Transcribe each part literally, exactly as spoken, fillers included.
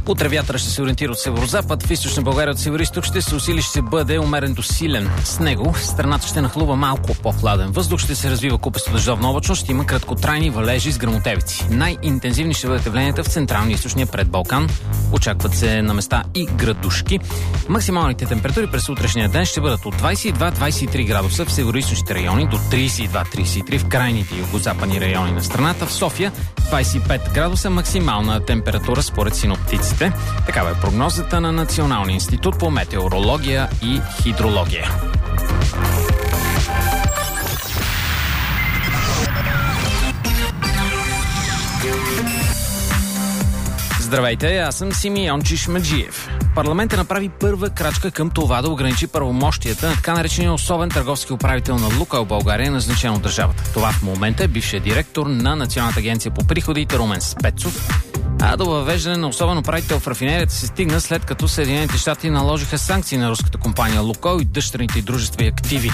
Утре вятъра ще се ориентира от северозапад, в източна България от североизток ще се усили, ще бъде умерен до силен. С него страната ще нахлува малко по-хладен въздух, ще се развива купесто дъждовна облачност, ще има краткотрайни валежи с гръмотевици. Най-интензивни ще бъдат явленията в централния и източния предбалкан. Очакват се на места и градушки. Максималните температури през утрешния ден ще бъдат от двадесет и два до двадесет и три градуса в североизточните райони, до тридесет и два до тридесет и три в крайните и югозападни райони на страната. В София двадесет и пет градуса максимална температура според синоптиците. Такава е прогнозата на Националния институт по метеорология и хидрология. Здравейте, аз съм Симеон Чишмаджиев. Парламентът направи първа крачка към това да ограничи правомощията на така наречения особен търговски управител на Лукойл България, назначен от държавата. Това в момента е бившият директор на Националната агенция по приходите Румен Спецов. А до въвеждане на особен управител в рафинерията се стигна след като Съединените щати наложиха санкции на руската компания Лукойл и дъщерните дружества и активи.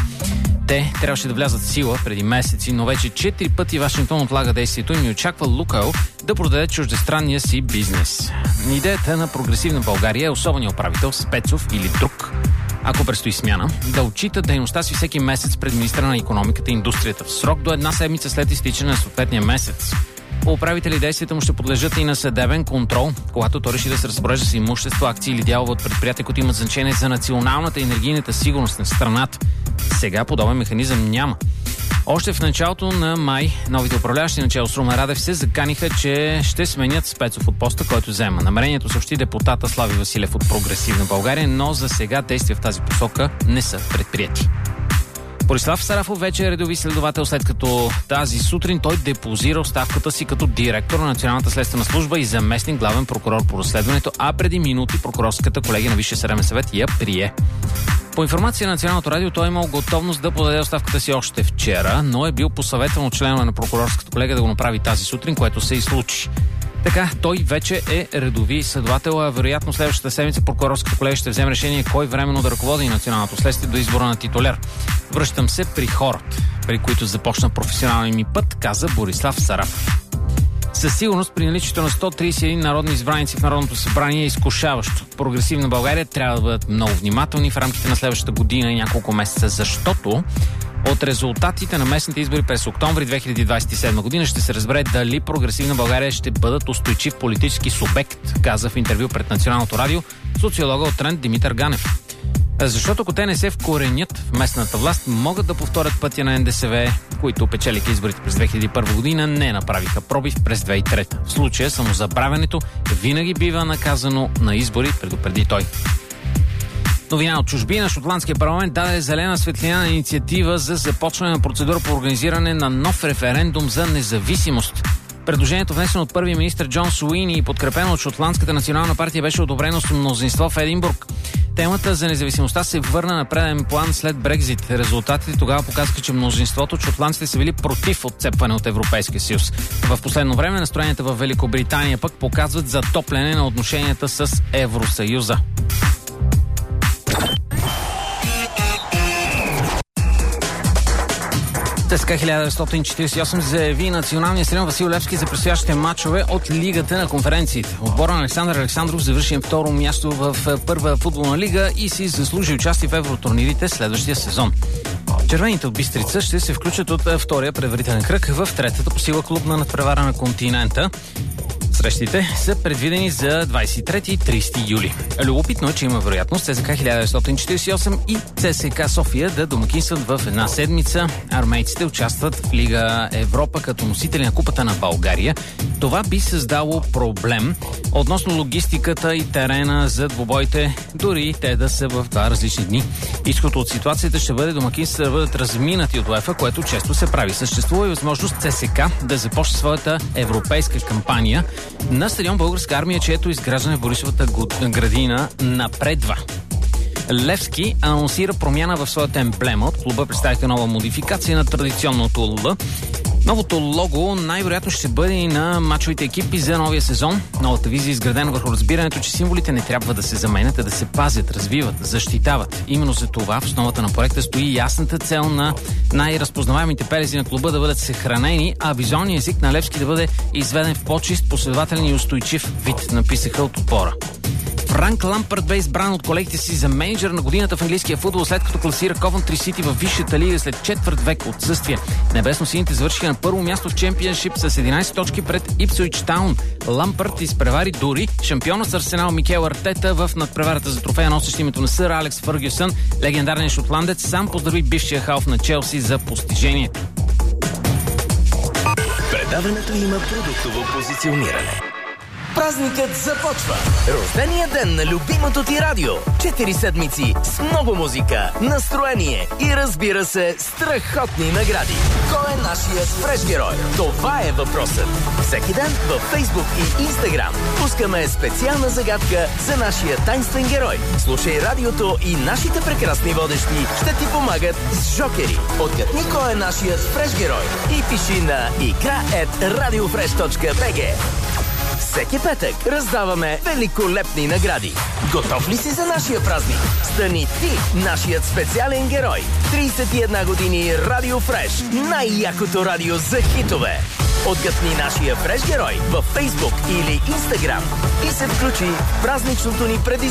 Те трябваше да влязат в сила преди месеци, но вече четири пъти Вашингтон отлага действието им и очаква Лукойл да продаде чуждестранния си бизнес. Идеята на прогресивна България е особеният управител Спецов или друг, ако предстои смяна, да отчита дейността си всеки месец пред министра на икономиката и индустрията в срок до една седмица след изтичане на съответния месец. По управители действията му ще подлежат и на съдебен контрол, когато той реши да се разпорежда с имущество, акции или дялове от предприятия, които имат значение за националната и енергийната сигурност на страната. Сега подобен механизъм няма. Още в началото на май новите управляващи начало с Румен Радев се заканиха, че ще сменят Спецов от поста, който взема. Намерението съобщи депутата Слави Василев от Прогресивна България, но за сега действия в тази посока не са предприяти. Борислав Сарафов вече е редови следовател, след като тази сутрин той депозира оставката си като директор на Националната следствена служба и заместник главен прокурор по разследването, а преди минути прокурорската колегия на Висшия съдебен съвет я прие. По информация на Националното радио, той е имал готовност да подаде оставката си още вчера, но е бил посъветван от членове на прокурорската колегия да го направи тази сутрин, което се и случи. Така, той вече е редови следовател, а вероятно следващата седмица прокурорската колегия ще вземе решение кой временно да ръководи националното следствие до избора на титуляр. Връщам се при хората, при които започна професионалния ми път, каза Борислав Сарафов. Със сигурност при наличието на сто тридесет и един народни избраници в Народното събрание е изкушаващо. Прогресивна България трябва да бъдат много внимателни в рамките на следващата година и няколко месеца, защото от резултатите на местните избори през октомври две хиляди двадесет и седма година ще се разбере дали Прогресивна България ще бъдат устойчив политически субект, каза в интервю пред Националното радио социолога от Тренд Димитър Ганев. Защото ако те не се вкоренят в местната власт, могат да повторят пътя на Ен Де Се Ве, които печелиха изборите през две хиляди и първа година, не направиха пробив през две хиляди и трета. В случая самозабравянето винаги бива наказано на избори, предупреди той. Новина от чужбина. Шотландския парламент даде зелена светлина на инициатива за започване на процедура по организиране на нов референдум за независимост. Предложението, внесено от първия министър Джон Суини и подкрепено от Шотландската национална партия, беше одобрено с мнозинство в Единбург. Темата за независимостта се върна на преден план след Брекзит. Резултатите тогава показаха, че мнозинството от шотландците са били против отцепване от Европейския съюз. В последно време настроенията в Великобритания пък показват затопляне на отношенията с Евросъюза. ЦСКА хиляда деветстотин четиридесет и осем заяви националния стадион Васил Левски за предстоящите матчове от Лигата на конференциите. Отбора на Александър Александров завърши второ място в първа футболна лига и си заслужи участие в евротурнирите следващия сезон. Червените от Бистрица ще се включат от втория предварителен кръг в третата по сила клубна надпревара на континента. Срещите са предвидени за двадесет и трети и тридесети юли. Любопитно е, че има вероятност ЦСКА хиляда деветстотин четиридесет и осем и ЦСКА София да домакинстват в една седмица. Армейците участват в Лига Европа като носители на Купата на България. Това би създало проблем относно логистиката и терена за двубоите, дори те да са в два различни дни. Изходът от ситуацията ще бъде домакинствата да бъдат разминати от УЕФА, което често се прави. Съществува и възможност ЦСКА да започне своята европейска кампания на стадион Българска армия, чието изграждане в Борисовата градина напредва. Левски анонсира промяна в своята емблема. От клуба представиха нова модификация на традиционното Л Новото лого най-вероятно ще бъде и на мачовите екипи за новия сезон. Новата визия е изградена върху разбирането, че символите не трябва да се заменят, а да се пазят, развиват, защитават. Именно за това в основата на проекта стои ясната цел на най-разпознаваемите белези на клуба да бъдат съхранени, а визуалният език на Левски да бъде изведен в по-чист, последователен и устойчив вид, написаха от отбора. Франк Лампард бе избран от колегите си за мениджър на годината в английския футбол, след като класира Ковентри Сити във висшата лига след четвърт век отсъствие. Небесно-сините завършиха на първо място в Чемпионшип с единайсет точки пред Ипсуич Таун. Лампард изпревари дори шампиона с Арсенал Микел Артета в надпреварата за трофея, носещ името на сър Алекс Фъргюсън. Легендарният шотландец сам поздрави бившия халф на Челси за постижението. Предаването има продуктово позициониране. Празникът започва! Рождения ден на любимото ти радио. Четири седмици с много музика, настроение и, разбира се, страхотни награди. Кой е нашият фреш герой? Това е въпросът. Всеки ден във Фейсбук и Инстаграм пускаме специална загадка за нашия тайнствен герой. Слушай радиото и нашите прекрасни водещи ще ти помагат с жокери. Отгадни кой е нашият фреш герой и пиши на игра ет радиофреш точка би джи. Всеки петък раздаваме великолепни награди. Готов ли си за нашия празник? Стани ти нашият специален герой. трийсет и една години Радио Фреш. Най-якото радио за хитове. Отгадни нашия фреш герой във Фейсбук или Инстаграм и се включи в празничното ни предизвикателство.